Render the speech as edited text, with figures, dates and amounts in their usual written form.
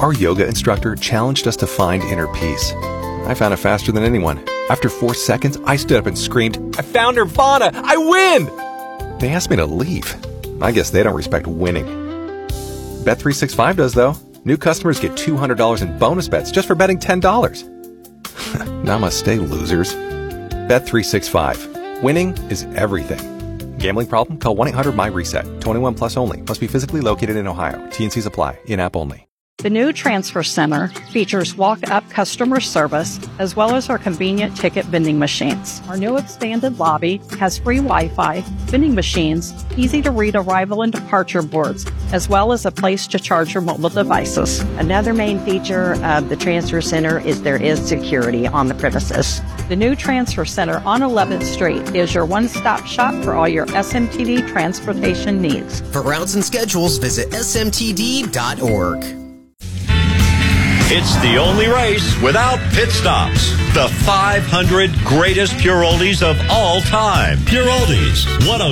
Our yoga instructor challenged us to find inner peace. I found it faster than anyone. After 4 seconds, I stood up and screamed, "I found Nirvana! I win!" They asked me to leave. I guess they don't respect winning. Bet365 does, though. New customers get $200 in bonus bets just for betting $10. Namaste, losers. Bet365. Winning is everything. Gambling problem? Call 1-800-MY-RESET. 21 plus only. Must be physically located in Ohio. T&Cs apply. In-app only. The new Transfer Center features walk-up customer service as well as our convenient ticket vending machines. Our new expanded lobby has free Wi-Fi, vending machines, easy-to-read arrival and departure boards, as well as a place to charge your mobile devices. Another main feature of the Transfer Center is there is security on the premises. The new Transfer Center on 11th Street is your one-stop shop for all your SMTD transportation needs. For routes and schedules, visit smtd.org. It's the only race without pit stops. The 500 greatest Pure Oldies of all time. Pure Oldies, 106.